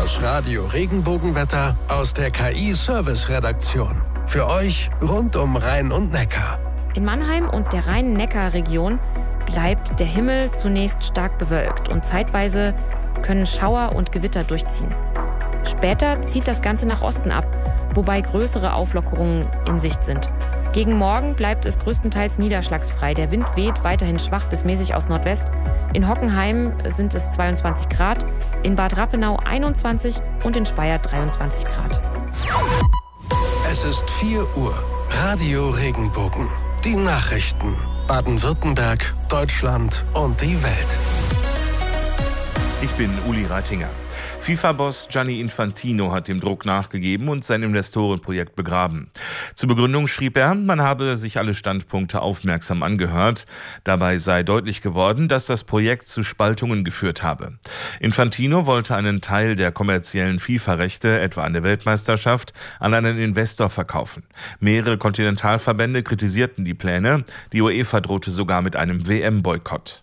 Das Radio Regenbogenwetter aus der KI-Service-Redaktion. Für euch rund um Rhein und Neckar. In Mannheim und der Rhein-Neckar-Region bleibt der Himmel zunächst stark bewölkt und zeitweise können Schauer und Gewitter durchziehen. Später zieht das Ganze nach Osten ab, wobei größere Auflockerungen in Sicht sind. Gegen Morgen bleibt es größtenteils niederschlagsfrei. Der Wind weht weiterhin schwach bis mäßig aus Nordwest. In Hockenheim sind es 22 Grad, in Bad Rappenau 21 und in Speyer 23 Grad. Es ist 4 Uhr. Radio Regenbogen. Die Nachrichten. Baden-Württemberg, Deutschland und die Welt. Ich bin Uli Reitinger. FIFA-Boss Gianni Infantino hat dem Druck nachgegeben und sein Investorenprojekt begraben. Zur Begründung schrieb er, man habe sich alle Standpunkte aufmerksam angehört. Dabei sei deutlich geworden, dass das Projekt zu Spaltungen geführt habe. Infantino wollte einen Teil der kommerziellen FIFA-Rechte, etwa an der Weltmeisterschaft, an einen Investor verkaufen. Mehrere Kontinentalverbände kritisierten die Pläne. Die UEFA drohte sogar mit einem WM-Boykott.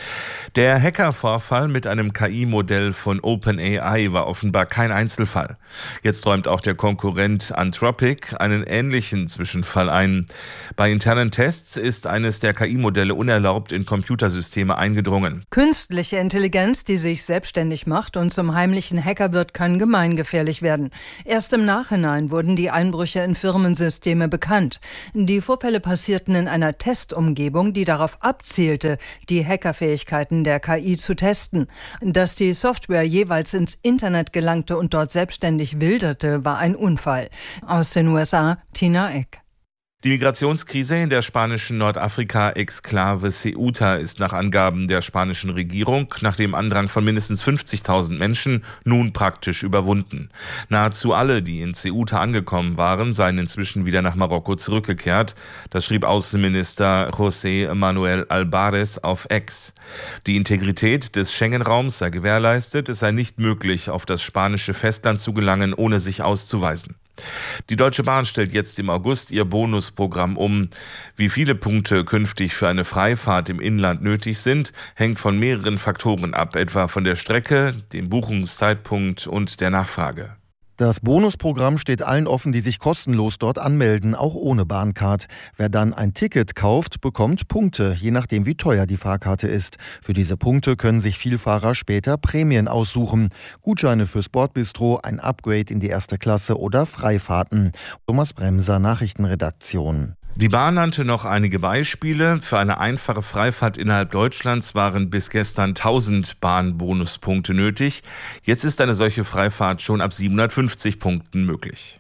Der Hackervorfall mit einem KI-Modell von OpenAI war offenbar kein Einzelfall. Jetzt räumt auch der Konkurrent Anthropic einen ähnlichen Zwischenfall ein. Bei internen Tests ist eines der KI-Modelle unerlaubt in Computersysteme eingedrungen. Künstliche Intelligenz, die sich selbstständig macht und zum heimlichen Hacker wird, kann gemeingefährlich werden. Erst im Nachhinein wurden die Einbrüche in Firmensysteme bekannt. Die Vorfälle passierten in einer Testumgebung, die darauf abzielte, die Hackerfähigkeiten der KI zu testen. Dass die Software jeweils ins Internet gelangte und dort selbstständig wilderte, war ein Unfall. Aus den USA, Tina Eck. Die Migrationskrise in der spanischen Nordafrika-Exklave Ceuta ist nach Angaben der spanischen Regierung nach dem Andrang von mindestens 50.000 Menschen nun praktisch überwunden. Nahezu alle, die in Ceuta angekommen waren, seien inzwischen wieder nach Marokko zurückgekehrt. Das schrieb Außenminister José Manuel Albares auf X. Die Integrität des Schengen-Raums sei gewährleistet, es sei nicht möglich, auf das spanische Festland zu gelangen, ohne sich auszuweisen. Die Deutsche Bahn stellt jetzt im August ihr Bonusprogramm um. Wie viele Punkte künftig für eine Freifahrt im Inland nötig sind, hängt von mehreren Faktoren ab, etwa von der Strecke, dem Buchungszeitpunkt und der Nachfrage. Das Bonusprogramm steht allen offen, die sich kostenlos dort anmelden, auch ohne Bahncard. Wer dann ein Ticket kauft, bekommt Punkte, je nachdem wie teuer die Fahrkarte ist. Für diese Punkte können sich Vielfahrer später Prämien aussuchen. Gutscheine fürs Bordbistro, ein Upgrade in die erste Klasse oder Freifahrten. Thomas Bremser, Nachrichtenredaktion. Die Bahn nannte noch einige Beispiele. Für eine einfache Freifahrt innerhalb Deutschlands waren bis gestern 1000 Bahnbonuspunkte nötig. Jetzt ist eine solche Freifahrt schon ab 750 Punkten möglich.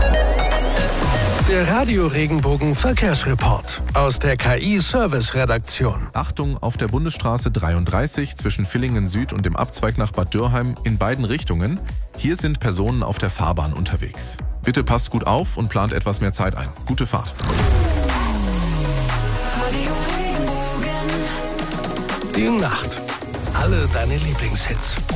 Der Radio Regenbogen Verkehrsreport aus der KI-Service-Redaktion. Achtung, auf der Bundesstraße 33 zwischen Villingen Süd und dem Abzweig nach Bad Dürrheim in beiden Richtungen. Hier sind Personen auf der Fahrbahn unterwegs. Bitte passt gut auf und plant etwas mehr Zeit ein. Gute Fahrt. Die Nacht. Alle deine Lieblingshits.